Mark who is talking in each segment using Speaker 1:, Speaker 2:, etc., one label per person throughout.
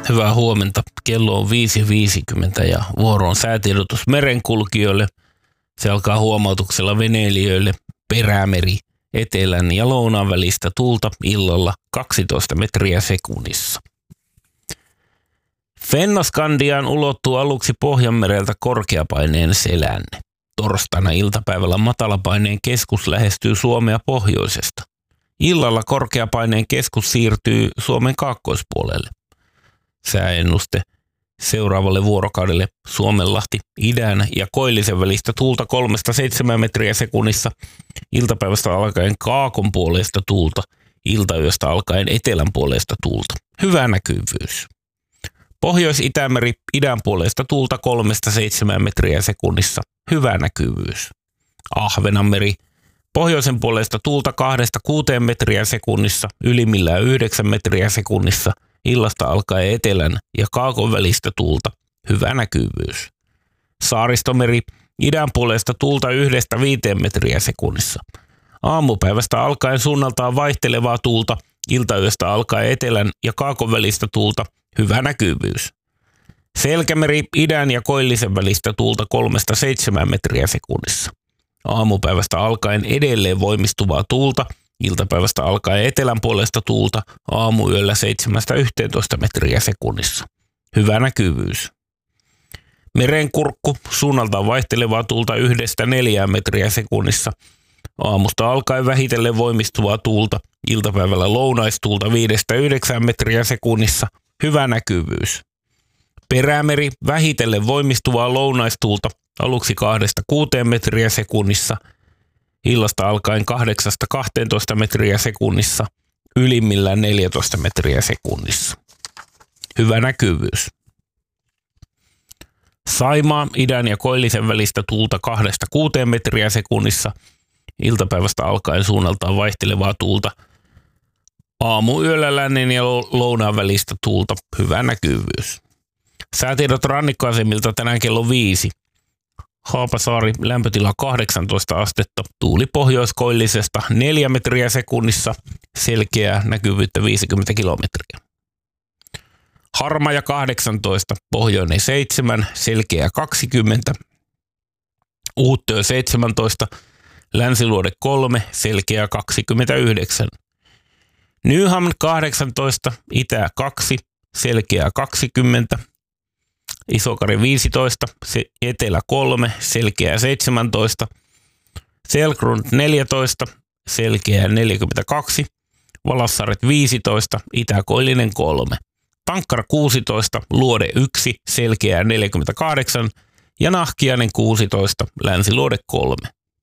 Speaker 1: Hyvää huomenta. Kello on 5.50 ja vuoro on säätiedotus merenkulkijoille. Se alkaa huomautuksella veneilijöille. Perämeri, etelän ja lounaan välistä tuulta illalla 12 metriä sekunnissa. Fennoskandiaan ulottuu aluksi Pohjanmereltä korkeapaineen selänne. Torstaina iltapäivällä matalapaineen keskus lähestyy Suomea pohjoisesta. Illalla korkeapaineen keskus siirtyy Suomen kaakkoispuolelle. Sääennuste seuraavalle vuorokaudelle: Suomenlahti idän ja koillisen välistä tuulta 3-7 metriä sekunnissa, iltapäivästä alkaen kaakon puolesta tuulta, iltayöstä alkaen etelän puolesta tuulta. Hyvä näkyvyys. Pohjois-Itämeri idän puolesta tuulta 3-7 metriä sekunnissa. Hyvä näkyvyys. Ahvenanmeri pohjoisen puolesta tuulta 2-6 metriä sekunnissa, ylimmillään 9 metriä sekunnissa, illasta alkaen etelän ja kaakon välistä tuulta. Hyvä näkyvyys. Saaristomeri idän puolesta tuulta 1-5 metriä sekunnissa. Aamupäivästä alkaen suunnaltaan vaihtelevaa tuulta, iltayöstä alkaen etelän ja kaakon välistä tuulta. Hyvä näkyvyys. Selkämeri idän ja koillisen välistä tuulta 3-7 metriä sekunnissa. Aamupäivästä alkaen edelleen voimistuvaa tuulta, iltapäivästä alkaen etelän puolesta tuulta, aamuyöllä 7-11 metriä sekunnissa. Hyvä näkyvyys. Merenkurkku suunnaltaan vaihtelevaa tuulta 1-4 metriä sekunnissa. Aamusta alkaen vähitellen voimistuvaa tuulta, iltapäivällä lounaistuulta 5-9 metriä sekunnissa. Hyvä näkyvyys. Perämeri vähitellen voimistuvaa lounaistuulta aluksi 2-6 metriä sekunnissa, illasta alkaen 8-12 metriä sekunnissa, ylimmillään 14 metriä sekunnissa. Hyvä näkyvyys. Saimaa idän ja koillisen välistä tuulta 2-6 metriä sekunnissa, iltapäivästä alkaen suunnaltaan vaihtelevaa tuulta, aamuyöllä lännen ja lounaan välistä tuulta. Hyvä näkyvyys. Säätiedot rannikkoasemilta tänään kello 5. Haapasaari lämpötila 18 astetta, tuuli pohjoiskoillisesta 4 metriä sekunnissa, selkeää näkyvyyttä 50 kilometriä. Harmaja 18, pohjoinen 7, selkeää 20. Uuttöö 17, länsiluode 3, selkeää 29. Nyhamn 18, itä 2, selkeää 20. Isokari 15, etelä 3, selkeää 17. Selgrund 14, selkeää 42. Valassaaret 15, itäkoillinen 3. Tankkara 16, luode 1, selkeää 48. Ja Nahkiainen 16, länsiluode 3.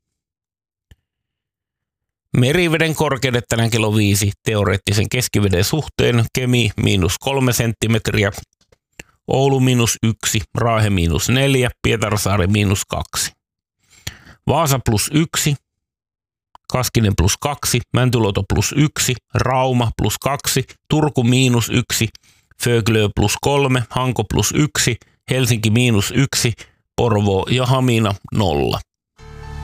Speaker 1: Meriveden korkeudet tänään kello 5, teoreettisen keskiveden suhteen: Kemi -3 senttimetriä, Oulu -1, Raahe -4, Pietarsaari -2. Vaasa +1, Kaskinen +2, Mäntyluoto +1, Rauma +2, Turku -1, Föglö +3, Hanko +1, Helsinki -1, Porvoo ja Hamina 0.